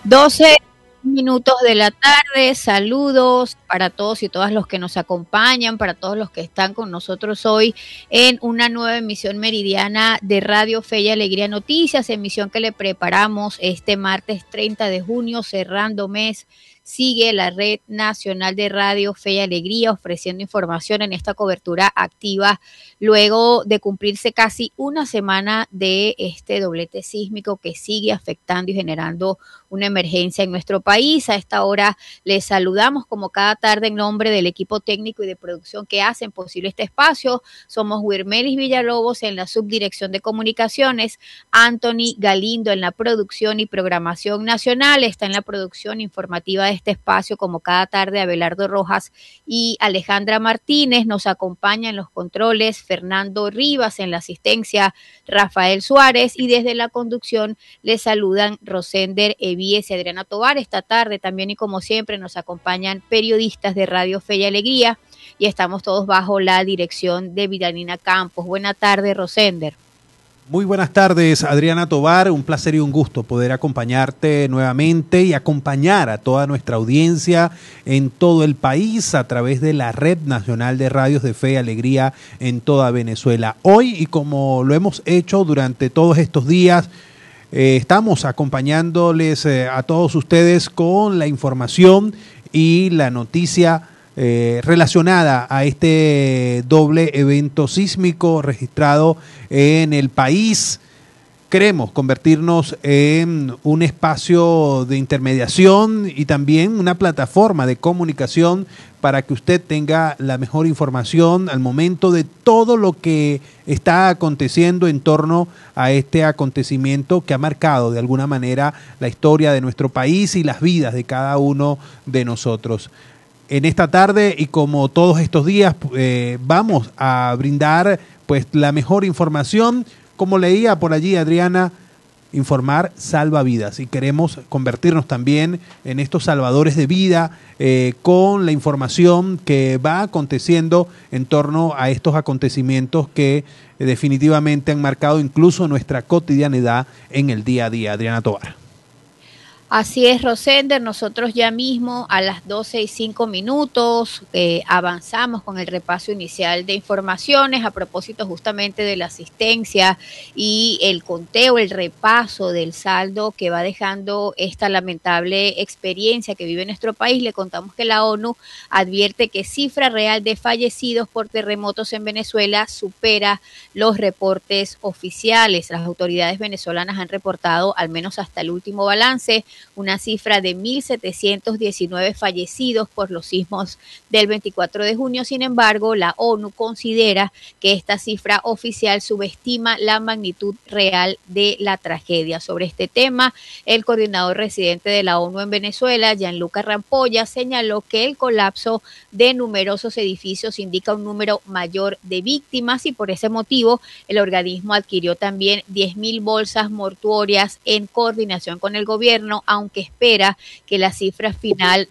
12 minutos de la tarde, saludos para todos y todas los que nos acompañan, para todos los que están con nosotros hoy en una nueva emisión meridiana de Radio Fe y Alegría Noticias, emisión que le preparamos este martes 30 de junio, cerrando mes. Sigue la Red Nacional de Radio Fe y Alegría ofreciendo información en esta cobertura activa luego de cumplirse casi una semana de este doblete sísmico que sigue afectando y generando una emergencia en nuestro país. A esta hora les saludamos como cada tarde en nombre del equipo técnico y de producción que hacen posible este espacio. Somos Wirmelis Villalobos en la subdirección de comunicaciones, Anthony Galindo en la producción y programación nacional, está en la producción informativa de este espacio como cada tarde Abelardo Rojas y Alejandra Martínez. Nos acompaña en los controles Fernando Rivas, en la asistencia Rafael Suárez, y desde la conducción les saludan Rosender Evíes y Adriana Tovar. Esta tarde también y como siempre nos acompañan periodistas de Radio Fe y Alegría y estamos todos bajo la dirección de Vidanina Campos. Buena tarde, Rosender. Muy buenas tardes, Adriana Tovar. Un placer y un gusto poder acompañarte nuevamente y acompañar a toda nuestra audiencia en todo el país a través de la Red Nacional de Radios de Fe y Alegría en toda Venezuela. Hoy, y como lo hemos hecho durante todos estos días, estamos acompañándoles a todos ustedes con la información y la noticia relacionada a este doble evento sísmico registrado en el país. Queremos convertirnos en un espacio de intermediación y también una plataforma de comunicación para que usted tenga la mejor información al momento de todo lo que está aconteciendo en torno a este acontecimiento que ha marcado de alguna manera la historia de nuestro país y las vidas de cada uno de nosotros. En esta tarde y como todos estos días vamos a brindar pues la mejor información. Como leía por allí Adriana, informar salva vidas y queremos convertirnos también en estos salvadores de vida con la información que va aconteciendo en torno a estos acontecimientos que definitivamente han marcado incluso nuestra cotidianidad en el día a día. Adriana Tovar. Así es, Rosender, nosotros ya mismo a las 12:05 avanzamos con el repaso inicial de informaciones a propósito justamente de la asistencia y el conteo, el repaso del saldo que va dejando esta lamentable experiencia que vive nuestro país. Le contamos que la ONU advierte que cifra real de fallecidos por terremotos en Venezuela supera los reportes oficiales. Las autoridades venezolanas han reportado, al menos hasta el último balance, una cifra de 1.719 fallecidos por los sismos del 24 de junio. Sin embargo, la ONU considera que esta cifra oficial subestima la magnitud real de la tragedia. Sobre este tema, el coordinador residente de la ONU en Venezuela, Gianluca Rampolla, señaló que el colapso de numerosos edificios indica un número mayor de víctimas y por ese motivo el organismo adquirió también 10.000 bolsas mortuorias en coordinación con el gobierno, aunque espera que la cifra final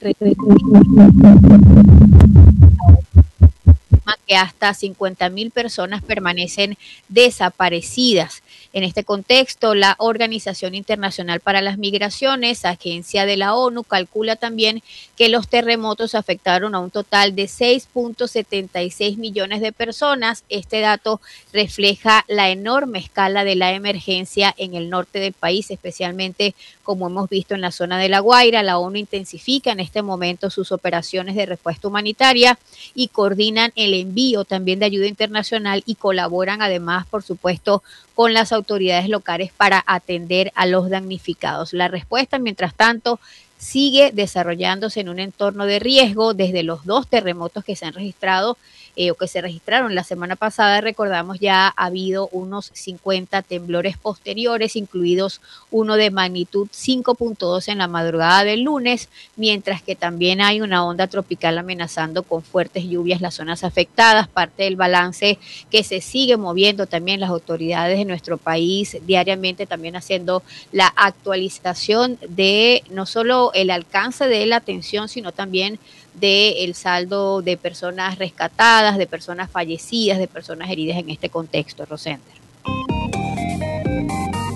que hasta 50.000 personas permanecen desaparecidas. En este contexto, la Organización Internacional para las Migraciones, agencia de la ONU, calcula también que los terremotos afectaron a un total de 6.76 millones de personas. Este dato refleja la enorme escala de la emergencia en el norte del país, especialmente como hemos visto en la zona de La Guaira. La ONU intensifica en este momento sus operaciones de respuesta humanitaria y coordinan el envío también de ayuda internacional y colaboran además, por supuesto, con las autoridades locales para atender a los damnificados. La respuesta, mientras tanto, sigue desarrollándose en un entorno de riesgo desde los 2 terremotos que se han registrado o que se registraron la semana pasada. Recordamos, ya ha habido unos 50 temblores posteriores, incluidos uno de magnitud 5.2 en la madrugada del lunes, mientras que también hay una onda tropical amenazando con fuertes lluvias las zonas afectadas. Parte del balance que se sigue moviendo también las autoridades de nuestro país diariamente, también haciendo la actualización de no solo el alcance de la atención, sino también del saldo de personas rescatadas, de personas fallecidas, de personas heridas en este contexto, Rosender.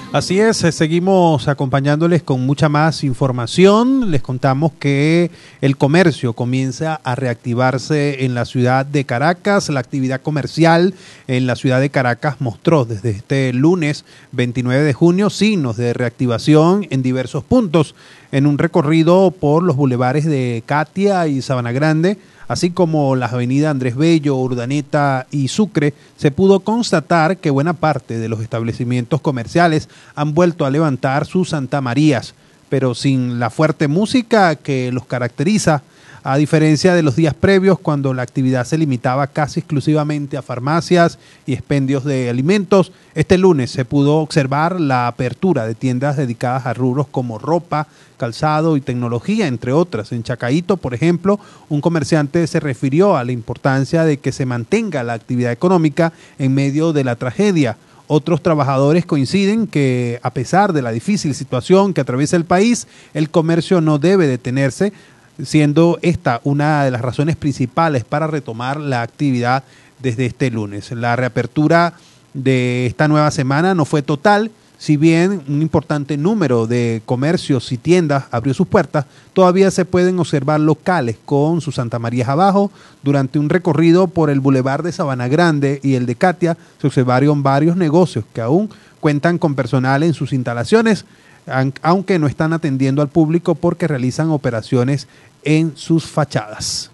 Así es, seguimos acompañándoles con mucha más información. Les contamos que el comercio comienza a reactivarse en la ciudad de Caracas. La actividad comercial en la ciudad de Caracas mostró desde este lunes 29 de junio signos de reactivación en diversos puntos. En un recorrido por los bulevares de Catia y Sabana Grande, así como las avenidas Andrés Bello, Urdaneta y Sucre, se pudo constatar que buena parte de los establecimientos comerciales han vuelto a levantar sus santamarías, pero sin la fuerte música que los caracteriza, a diferencia de los días previos cuando la actividad se limitaba casi exclusivamente a farmacias y expendios de alimentos. Este lunes se pudo observar la apertura de tiendas dedicadas a rubros como ropa, calzado y tecnología, entre otras. En Chacaíto, por ejemplo, un comerciante se refirió a la importancia de que se mantenga la actividad económica en medio de la tragedia. Otros trabajadores coinciden que, a pesar de la difícil situación que atraviesa el país, el comercio no debe detenerse, siendo esta una de las razones principales para retomar la actividad desde este lunes. La reapertura de esta nueva semana no fue total. Si bien un importante número de comercios y tiendas abrió sus puertas, todavía se pueden observar locales con sus santamarías abajo. Durante un recorrido por el bulevar de Sabana Grande y el de Catia, se observaron varios negocios que aún cuentan con personal en sus instalaciones, aunque no están atendiendo al público porque realizan operaciones en sus fachadas.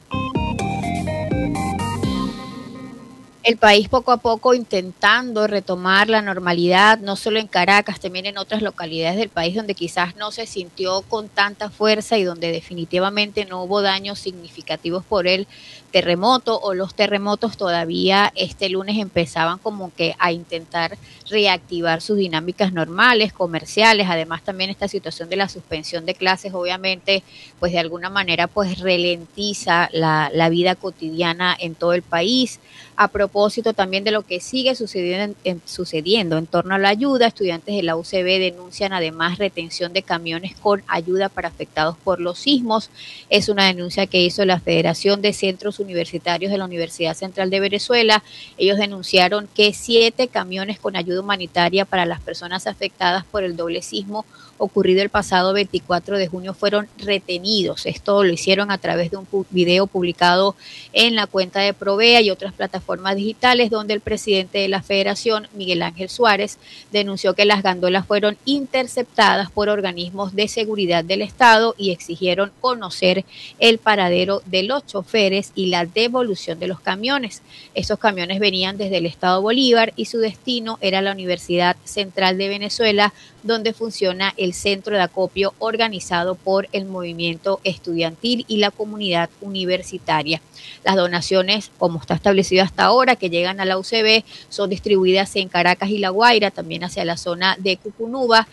El país poco a poco intentando retomar la normalidad, no solo en Caracas, también en otras localidades del país donde quizás no se sintió con tanta fuerza y donde definitivamente no hubo daños significativos por el terremoto o los terremotos. Todavía este lunes empezaban como que a intentar reactivar sus dinámicas normales, comerciales. Además también esta situación de la suspensión de clases obviamente pues de alguna manera pues ralentiza la vida cotidiana en todo el país. A propósito también de lo que sigue sucediendo en torno a la ayuda, estudiantes de la UCB denuncian además retención de camiones con ayuda para afectados por los sismos. Es una denuncia que hizo la Federación de Centros Universitarios de la Universidad Central de Venezuela. Ellos denunciaron que 7 camiones con ayuda humanitaria para las personas afectadas por el doble sismo ocurrido el pasado 24 de junio fueron retenidos. Esto lo hicieron a través de un video publicado en la cuenta de Provea y otras plataformas digitales, donde el presidente de la Federación, Miguel Ángel Suárez, denunció que las gandolas fueron interceptadas por organismos de seguridad del Estado y exigieron conocer el paradero de los choferes y la devolución de los camiones. Esos camiones venían desde el Estado Bolívar y su destino era la Universidad Central de Venezuela, donde funciona el centro de acopio organizado por el movimiento estudiantil y la comunidad universitaria. Las donaciones, como está establecido hasta ahora, que llegan a la UCB, son distribuidas en Caracas y La Guaira, también hacia la zona de Cucunuba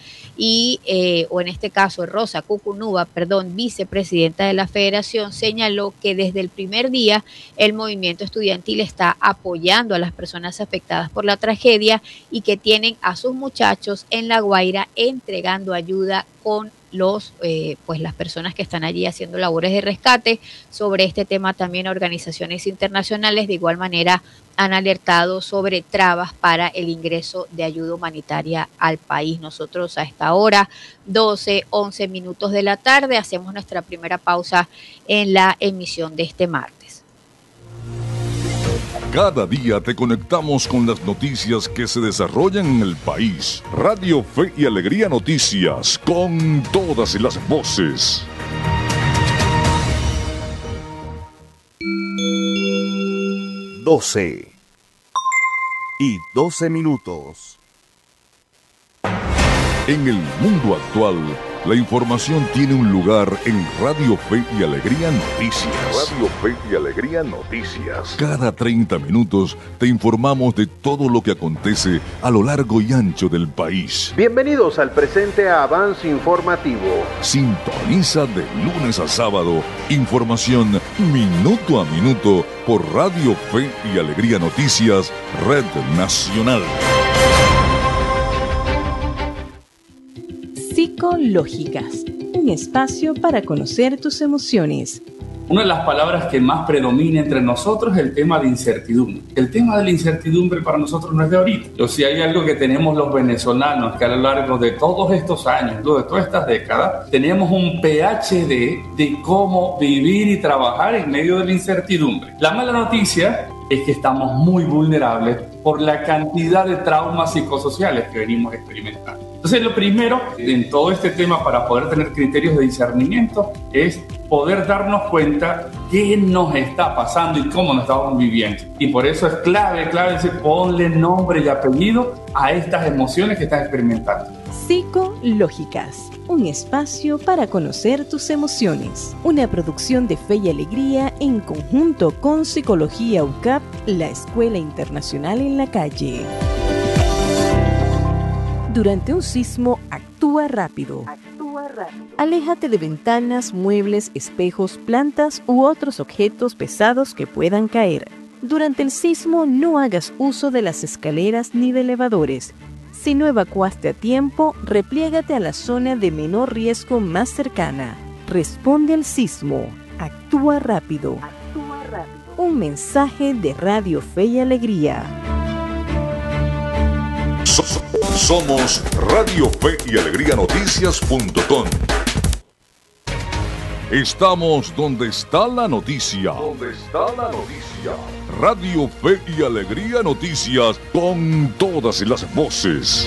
o en este caso Rosa Cucunuba, vicepresidenta de la Federación, señaló que desde el primer día el movimiento estudiantil está apoyando a las personas afectadas por la tragedia y que tienen a sus muchachos en La Guaira entregando ayuda con las personas que están allí haciendo labores de rescate. Sobre este tema también organizaciones internacionales de igual manera han alertado sobre trabas para el ingreso de ayuda humanitaria al país. Nosotros a esta hora, 11 minutos de la tarde, hacemos nuestra primera pausa en la emisión de este martes. Cada día te conectamos con las noticias que se desarrollan en el país. Radio Fe y Alegría Noticias, con todas las voces. Doce y 12 minutos. En el mundo actual, la información tiene un lugar en Radio Fe y Alegría Noticias. Radio Fe y Alegría Noticias. Cada 30 minutos te informamos de todo lo que acontece a lo largo y ancho del país. Bienvenidos al presente avance informativo. Sintoniza de lunes a sábado información minuto a minuto por Radio Fe y Alegría Noticias, Red Nacional. Psicológicas, un espacio para conocer tus emociones. Una de las palabras que más predomina entre nosotros es el tema de incertidumbre. El tema de la incertidumbre para nosotros no es de ahorita. O sea, hay algo que tenemos los venezolanos que a lo largo de todos estos años, de todas estas décadas, tenemos un PhD de cómo vivir y trabajar en medio de la incertidumbre. La mala noticia es que estamos muy vulnerables por la cantidad de traumas psicosociales que venimos experimentando. Entonces, lo primero en todo este tema para poder tener criterios de discernimiento es poder darnos cuenta qué nos está pasando y cómo nos estamos viviendo. Y por eso es clave decir, ponle nombre y apellido a estas emociones que estás experimentando. Psicológicas, un espacio para conocer tus emociones. Una producción de Fe y Alegría en conjunto con Psicología UCAP, la Escuela Internacional en la Calle. Durante un sismo, actúa rápido. Aléjate de ventanas, muebles, espejos, plantas u otros objetos pesados que puedan caer. Durante el sismo, no hagas uso de las escaleras ni de elevadores. Si no evacuaste a tiempo, repliégate a la zona de menor riesgo más cercana. Responde al sismo. Actúa rápido. Un mensaje de Radio Fe y Alegría. Somos Radio Fe y Alegría Noticias.com. Estamos donde está la noticia. Radio Fe y Alegría Noticias, con todas las voces.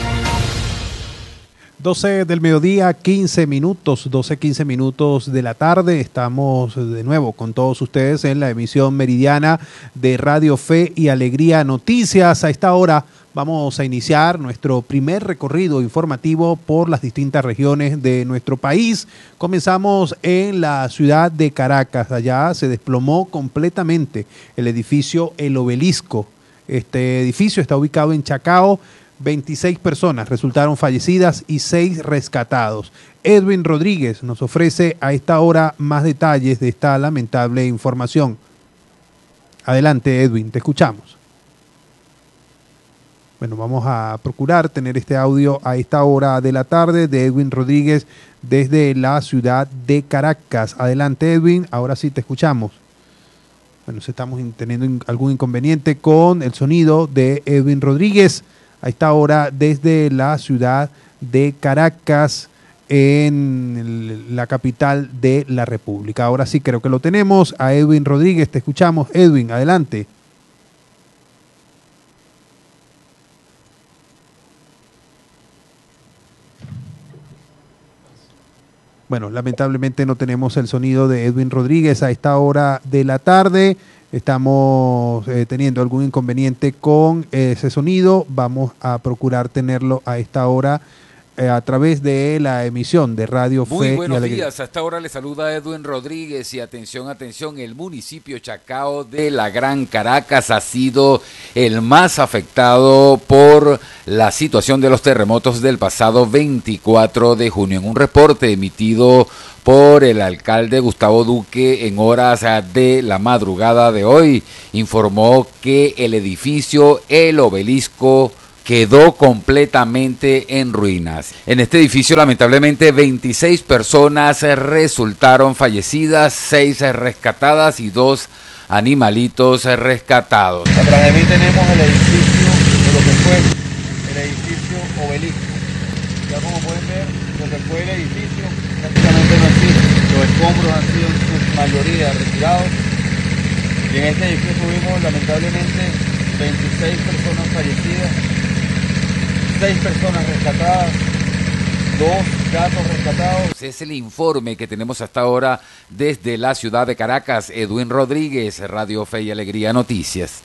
12 del mediodía, 15 minutos, 12-15 minutos de la tarde. Estamos de nuevo con todos ustedes en la emisión meridiana de Radio Fe y Alegría Noticias. A esta hora vamos a iniciar nuestro primer recorrido informativo por las distintas regiones de nuestro país. Comenzamos en la ciudad de Caracas. Allá se desplomó completamente el edificio El Obelisco. Este edificio está ubicado en Chacao. 26 personas resultaron fallecidas y 6 rescatados. Edwin Rodríguez nos ofrece a esta hora más detalles de esta lamentable información. Adelante, Edwin, te escuchamos. Bueno, vamos a procurar tener este audio a esta hora de la tarde de Edwin Rodríguez desde la ciudad de Caracas. Adelante, Edwin, ahora sí te escuchamos. Bueno, estamos teniendo algún inconveniente con el sonido de Edwin Rodríguez a esta hora desde la ciudad de Caracas, en la capital de la República. Ahora sí creo que lo tenemos a Edwin Rodríguez. Te escuchamos, Edwin, adelante. Bueno, lamentablemente no tenemos el sonido de Edwin Rodríguez a esta hora de la tarde. Estamos teniendo algún inconveniente con ese sonido. Vamos a procurar tenerlo a esta hora a través de la emisión de Radio Fe y Alegría. Muy buenos días, a esta hora le saluda Edwin Rodríguez y atención, el municipio Chacao de la Gran Caracas ha sido el más afectado por la situación de los terremotos del pasado 24 de junio. En un reporte emitido por el alcalde Gustavo Duque en horas de la madrugada de hoy, informó que el edificio El Obelisco quedó completamente en ruinas. En este edificio, lamentablemente, 26 personas resultaron fallecidas, 6 rescatadas y 2 animalitos rescatados. Atrás de mí tenemos el edificio de lo que fue el edificio Obelisco. Ya como pueden ver, lo que fue el edificio prácticamente no existe. Los escombros han sido en su mayoría retirados. Y en este edificio tuvimos lamentablemente 26 personas fallecidas, 6 personas rescatadas, 2 gatos rescatados. Es el informe que tenemos hasta ahora desde la ciudad de Caracas. Edwin Rodríguez, Radio Fe y Alegría Noticias.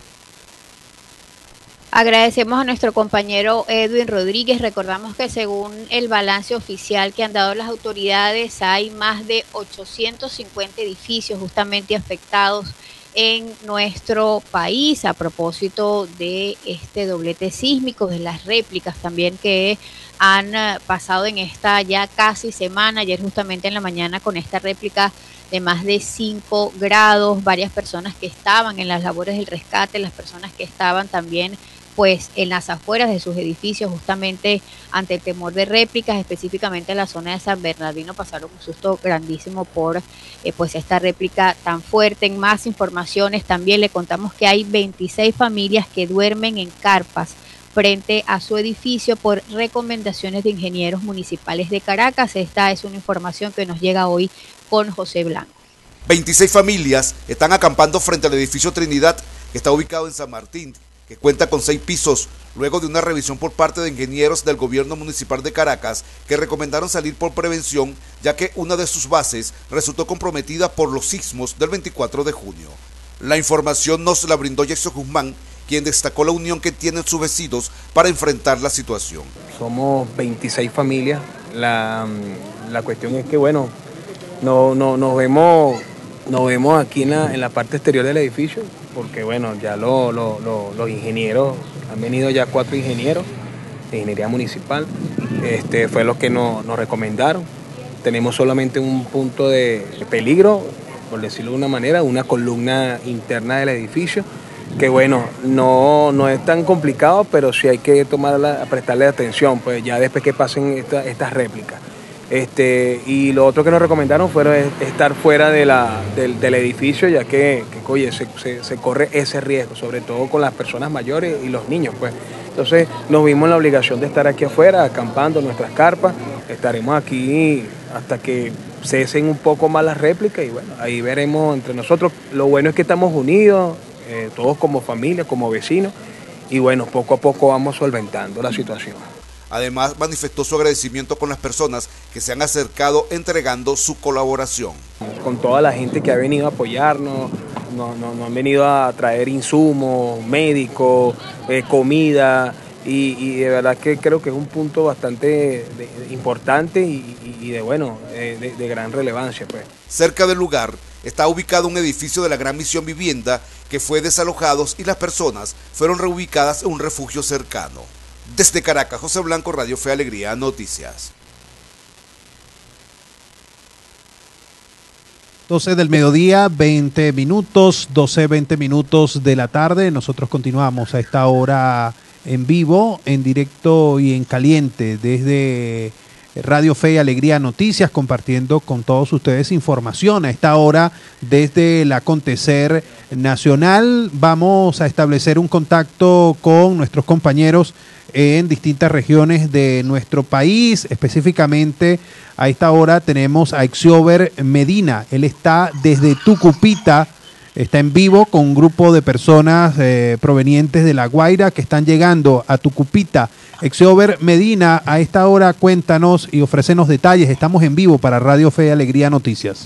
Agradecemos a nuestro compañero Edwin Rodríguez. Recordamos que según el balance oficial que han dado las autoridades, hay más de 850 edificios justamente afectados en nuestro país a propósito de este doblete sísmico, de las réplicas también que han pasado en esta ya casi semana. Ayer justamente en la mañana con esta réplica de más de 5 grados, varias personas que estaban en las labores del rescate, las personas que estaban también pues en las afueras de sus edificios, justamente ante el temor de réplicas, específicamente en la zona de San Bernardino, pasaron un susto grandísimo por pues esta réplica tan fuerte. En más informaciones también le contamos que hay 26 familias que duermen en carpas frente a su edificio por recomendaciones de ingenieros municipales de Caracas. Esta es una información que nos llega hoy con José Blanco. 26 familias están acampando frente al edificio Trinidad, que está ubicado en San Martín, que cuenta con 6 pisos, luego de una revisión por parte de ingenieros del gobierno municipal de Caracas, que recomendaron salir por prevención, ya que una de sus bases resultó comprometida por los sismos del 24 de junio. La información nos la brindó Jackson Guzmán, quien destacó la unión que tienen sus vecinos para enfrentar la situación. Somos 26 familias, la cuestión es que, bueno, nos vemos aquí en la parte exterior del edificio, porque bueno, ya los ingenieros, han venido ya 4 ingenieros de ingeniería municipal, fue lo que nos recomendaron. Tenemos solamente un punto de peligro, por decirlo de una manera, una columna interna del edificio, que bueno, no es tan complicado, pero sí hay que prestarle atención, pues ya después que pasen estas réplicas. Y lo otro que nos recomendaron fue estar fuera del edificio, ya que oye, se corre ese riesgo, sobre todo con las personas mayores y los niños, pues. Entonces nos vimos en la obligación de estar aquí afuera, acampando en nuestras carpas. Estaremos aquí hasta que cesen un poco más las réplicas y bueno, ahí veremos entre nosotros. Lo bueno es que estamos unidos, todos como familia, como vecinos, y bueno, poco a poco vamos solventando la situación. Además, manifestó su agradecimiento con las personas que se han acercado entregando su colaboración. Con toda la gente que ha venido a apoyarnos, nos han venido a traer insumos, médicos, comida, y de verdad que creo que es un punto bastante importante y de gran relevancia, pues. Cerca del lugar está ubicado un edificio de la Gran Misión Vivienda que fue desalojado y las personas fueron reubicadas en un refugio cercano. Desde Caracas, José Blanco, Radio Fe y Alegría, Noticias. 12 del mediodía, 20 minutos, 20 minutos de la tarde. Nosotros continuamos a esta hora en vivo, en directo y en caliente desde Radio Fe y Alegría Noticias, compartiendo con todos ustedes información a esta hora desde el acontecer nacional. Vamos a establecer un contacto con nuestros compañeros en distintas regiones de nuestro país. Específicamente a esta hora tenemos a Exiober Medina. Él está desde Tucupita, está en vivo con un grupo de personas provenientes de La Guaira que están llegando a Tucupita. Exiober Medina, a esta hora cuéntanos y ofrécenos detalles. Estamos en vivo para Radio Fe y Alegría Noticias.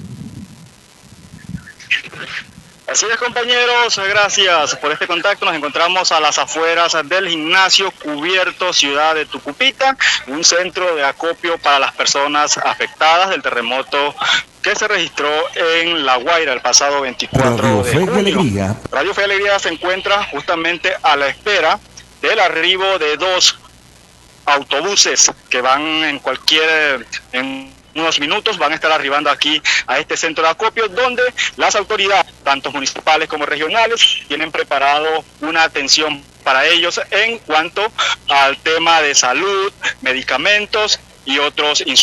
Así es, compañeros, gracias por este contacto. Nos encontramos a las afueras del gimnasio cubierto Ciudad de Tucupita, un centro de acopio para las personas afectadas del terremoto que se registró en La Guaira el pasado 24 de junio. Radio Fe y Alegría se encuentra justamente a la espera del arribo de 2 autobuses que van en unos minutos van a estar arribando aquí a este centro de acopio, donde las autoridades, tanto municipales como regionales, tienen preparado una atención para ellos en cuanto al tema de salud, medicamentos y otros insumos.